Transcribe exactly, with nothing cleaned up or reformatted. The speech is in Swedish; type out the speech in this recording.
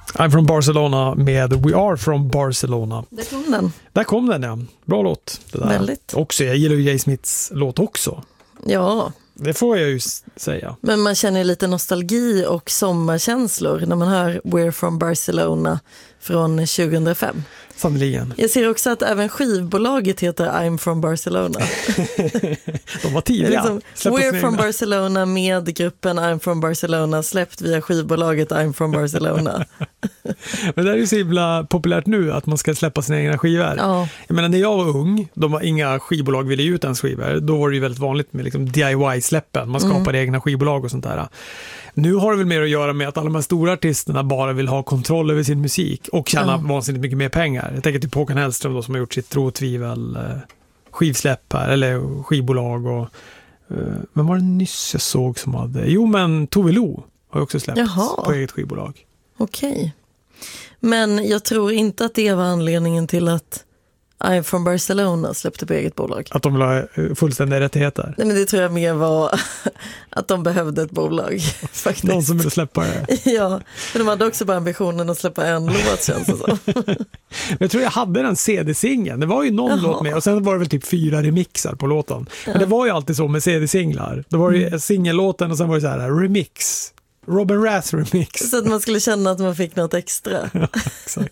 I'm from Barcelona med We Are from Barcelona. Där kom den. Där kom den, ja. Bra låt. Det där. Väldigt. Också, jag gillar ju Jay Smiths låt också. Ja. Det får jag ju säga. Men man känner lite nostalgi och sommarkänslor när man hör We're from Barcelona från tjugohundrafem. Sannoliken. Jag ser också att även skivbolaget heter I'm from Barcelona. De var tidiga. Liksom, We're from Barcelona med gruppen I'm from Barcelona släppt via skivbolaget I'm from Barcelona. Men det är ju så himla populärt nu att man ska släppa sina egna skivor. Ja. Jag menar, när jag var ung, de var inga skivbolag ville ge ut ens skivor. Då var det ju väldigt vanligt med liksom D I Y-släppen. Man skapade mm. egna skivbolag och sånt där. Nu har det väl mer att göra med att alla de här stora artisterna bara vill ha kontroll över sin musik och tjäna mm. vansinnigt mycket mer pengar. Jag tänker typ Håkan Hellström då, som har gjort sitt tro och tvivel eh, skivsläpp här, eller skivbolag och eh, vem var det nyss jag såg som hade? Jo, men Tove Lo har också släppt Jaha. på eget skivbolag. Okej. Okay. Men jag tror inte att det var anledningen till att I'm from Barcelona släppte på eget bolag. Att de vill ha fullständiga rättigheter? Nej, men det tror jag mer var att de behövde ett bolag. Faktiskt. Någon som ville släppa det. Ja, för de hade också bara ambitionen att släppa en låt, känns det som. Jag tror jag hade den C D-singeln. Det var ju någon Jaha. låt med och sen var det väl typ fyra remixar på låten. Ja. Men det var ju alltid så med C D-singlar. Då var det mm. singellåten och sen var det så här remix. Robin Rath remix. Så att man skulle känna att man fick något extra. Ja, exakt.